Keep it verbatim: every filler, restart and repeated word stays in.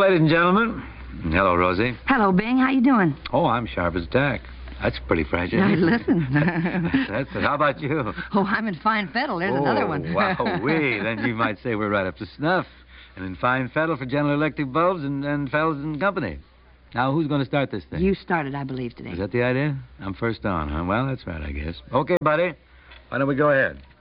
ladies and gentlemen. Hello, Rosie. Hello, Bing. How you doing? Oh, I'm sharp as a tack. That's pretty fresh, isn't I it? listen. that's, that's it. How about you? Oh, I'm in fine fettle. There's oh, another one. wow-wee. Then you might say we're right up to snuff. And in fine fettle for General Electric bulbs and, and Fells and Company. Now, who's going to start this thing? You started, I believe, today. Is that the idea? I'm first on, huh? Well, that's right, I guess. Okay, buddy. Why don't we go ahead?